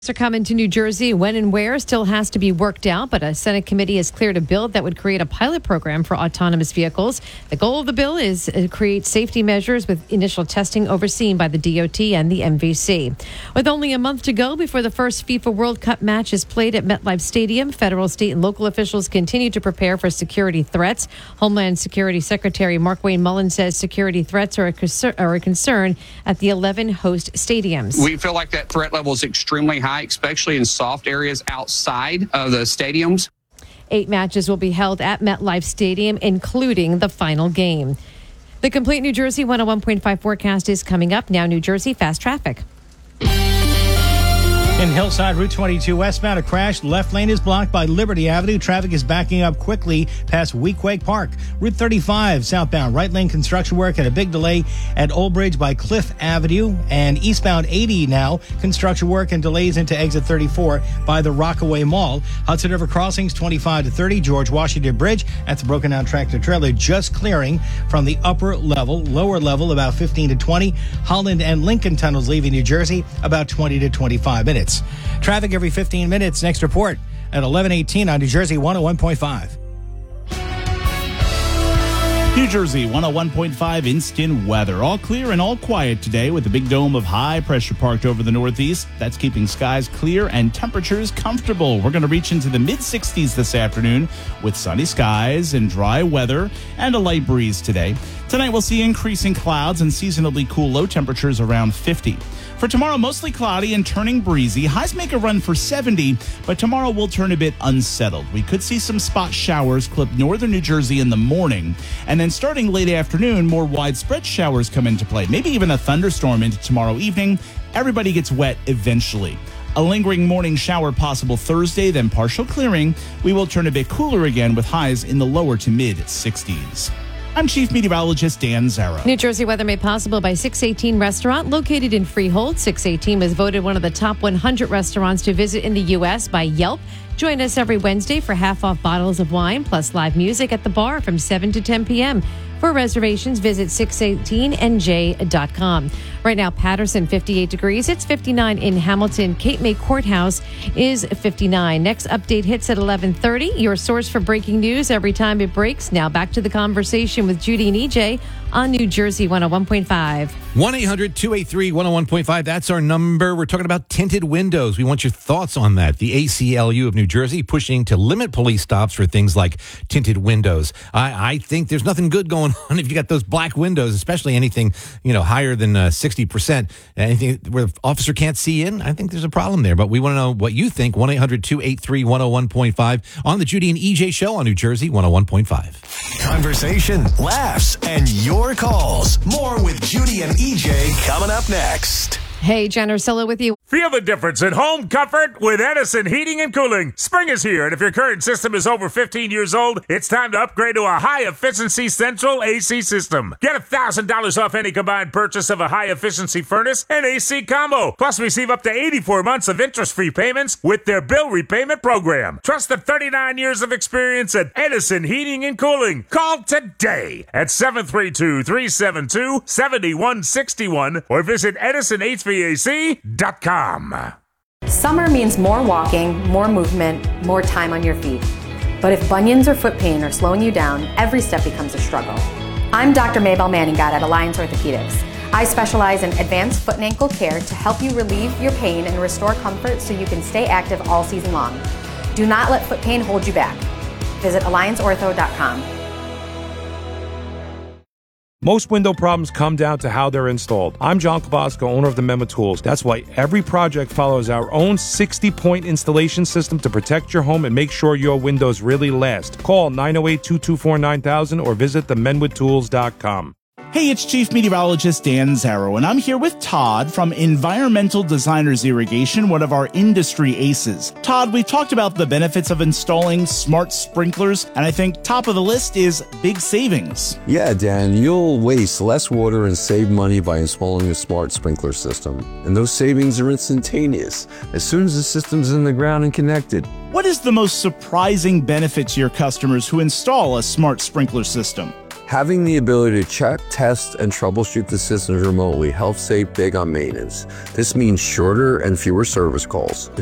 Are coming to New Jersey. When and where still has to be worked out, but a Senate committee has cleared a bill that would create a pilot program for autonomous vehicles. The goal of the bill is to create safety measures with initial testing overseen by the DOT and the MVC. With only a month to go before the first FIFA World Cup match is played at MetLife Stadium, federal, state, and local officials continue to prepare for security threats. Homeland Security Secretary Markwayne Mullin says security threats are a concern at the 11 host stadiums. We feel like that threat level is extremely high, especially in soft areas outside of the stadiums. 8 matches will be held at MetLife Stadium, including the final game. The complete New Jersey 101.5 forecast is coming up. Now, New Jersey Fast Traffic. In Hillside, Route 22 westbound, a crash. Left lane is blocked by Liberty Avenue. Traffic is backing up quickly past Weequahic Park. Route 35 southbound, right lane construction work and a big delay at Old Bridge by Cliff Avenue. And eastbound 80 now, construction work and delays into exit 34 by the Rockaway Mall. Hudson River Crossings 25 to 30. George Washington Bridge, that's a broken down tractor trailer just clearing from the upper level. Lower level about 15 to 20. Holland and Lincoln tunnels leaving New Jersey about 20 to 25 minutes. Traffic every 15 minutes. Next report at 11:18 on New Jersey 101.5. New Jersey 101.5 instant weather. All clear and all quiet today with a big dome of high pressure parked over the northeast. That's keeping skies clear and temperatures comfortable. We're going to reach into the mid-60s this afternoon with sunny skies and dry weather and a light breeze today. Tonight we'll see increasing clouds and seasonably cool low temperatures around 50. For tomorrow, mostly cloudy and turning breezy. Highs make a run for 70, but tomorrow will turn a bit unsettled. We could see some spot showers clip northern New Jersey in the morning. And then starting late afternoon, more widespread showers come into play. Maybe even a thunderstorm into tomorrow evening. Everybody gets wet eventually. A lingering morning shower possible Thursday, then partial clearing. We will turn a bit cooler again with highs in the lower to mid-60s. I'm Chief Meteorologist Dan Zarrow. New Jersey weather made possible by 618 Restaurant, located in Freehold. 618 was voted one of the top 100 restaurants to visit in the U.S. by Yelp. Join us every Wednesday for half-off bottles of wine, plus live music at the bar from 7 to 10 p.m. For reservations, visit 618nj.com. Right now, Patterson, 58 degrees. It's 59 in Hamilton. Cape May Courthouse is 59. Next update hits at 11:30. Your source for breaking news every time it breaks. Now back to the conversation with Judy and EJ on New Jersey 101.5. 1-800-283-101.5. That's our number. We're talking about tinted windows. We want your thoughts on that. The ACLU of New Jersey pushing to limit police stops for things like tinted windows. I think there's nothing good going on if you got those black windows, especially anything, higher than 60%. Anything where the officer can't see in, I think there's a problem there. But we want to know what you think. 1-800-283-101.5 on the Judy and EJ show on New Jersey 101.5. Conversation, laughs, and your calls. More with Judy and EJ coming up next. Hey, Jen Ursula with you. Feel the difference in home comfort with Edison Heating and Cooling. Spring is here, and if your current system is over 15 years old, it's time to upgrade to a high-efficiency central AC system. Get $1,000 off any combined purchase of a high-efficiency furnace and AC combo. Plus, receive up to 84 months of interest-free payments with their bill repayment program. Trust the 39 years of experience at Edison Heating and Cooling. Call today at 732-372-7161 or visit EdisonHVAC.com. Summer means more walking, more movement, more time on your feet. But if bunions or foot pain are slowing you down, every step becomes a struggle. I'm Dr. Maybelle Manningat at Alliance Orthopedics. I specialize in advanced foot and ankle care to help you relieve your pain and restore comfort so you can stay active all season long. Do not let foot pain hold you back. Visit AllianceOrtho.com. Most window problems come down to how they're installed. I'm John Kowalski, owner of the Menwood Tools. That's why every project follows our own 60-point installation system to protect your home and make sure your windows really last. Call 908-224-9000 or visit themenwoodtools.com. Hey, it's Chief Meteorologist Dan Zarrow, and I'm here with Todd from Environmental Designers Irrigation, one of our industry aces. Todd, we've talked about the benefits of installing smart sprinklers, and I think top of the list is big savings. Yeah, Dan, you'll waste less water and save money by installing a smart sprinkler system. And those savings are instantaneous as soon as the system's in the ground and connected. What is the most surprising benefit to your customers who install a smart sprinkler system? Having the ability to check, test, and troubleshoot the systems remotely helps save big on maintenance. This means shorter and fewer service calls.